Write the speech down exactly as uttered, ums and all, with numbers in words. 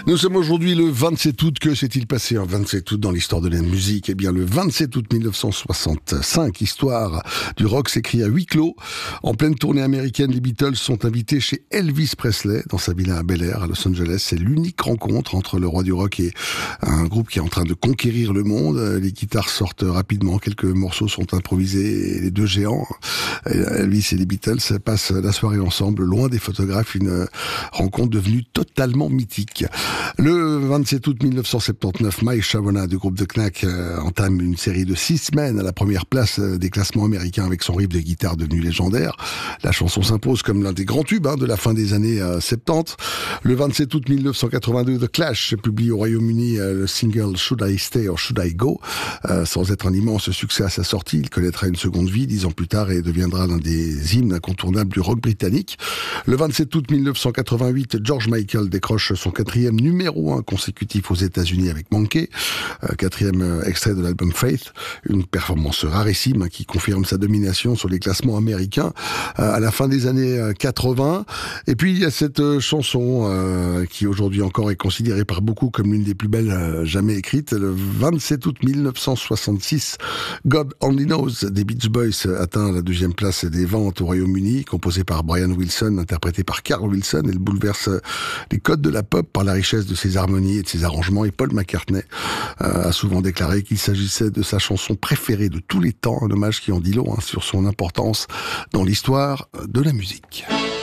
Nous sommes aujourd'hui le vingt-sept août. Que s'est-il passé un vingt-sept août dans l'histoire de la musique? Eh bien, le vingt-sept août mille neuf cent soixante-cinq, l'histoire du rock s'écrit à huis clos. En pleine tournée américaine, les Beatles sont invités chez Elvis Presley, dans sa villa à Bel Air, à Los Angeles. C'est l'unique rencontre entre le roi du rock et un groupe qui est en train de conquérir le monde. Les guitares sortent rapidement, quelques morceaux sont improvisés, et les deux géants, Elvis et les Beatles, passent la soirée ensemble, loin des photographes, une rencontre devenue totalement mythique. Le vingt-sept août mille neuf cent soixante-dix-neuf, Mike Shavona du groupe The Knack euh, entame une série de six semaines à la première place euh, des classements américains avec son riff de guitare devenu légendaire. La chanson s'impose comme l'un des grands tubes hein, de la fin des années euh, soixante-dix. Le vingt-sept août mille neuf cent quatre-vingt-deux, The Clash publie au Royaume-Uni euh, le single Should I Stay or Should I Go. Euh, sans être un immense succès à sa sortie, il connaîtra une seconde vie dix ans plus tard et deviendra l'un des hymnes incontournables du rock britannique. Le vingt-sept août mille neuf cent quatre-vingt-huit, George Michael décroche son quatrième numéro un consécutif aux États-Unis avec Monkey, euh, quatrième euh, extrait de l'album Faith, une performance rarissime hein, qui confirme sa domination sur les classements américains euh, à la fin des années euh, quatre-vingts. Et puis il y a cette euh, chanson euh, qui aujourd'hui encore est considérée par beaucoup comme l'une des plus belles euh, jamais écrites. Le vingt-sept août mille neuf cent soixante-six, God Only Knows des Beach Boys atteint la deuxième place des ventes au Royaume-Uni, composé par Brian Wilson, interprété par Carl Wilson. Elle bouleverse les codes de la pop par la richesse de ses harmonies et de ses arrangements, et Paul McCartney euh, a souvent déclaré qu'il s'agissait de sa chanson préférée de tous les temps, un hommage qui en dit long hein, sur son importance dans l'histoire de la musique.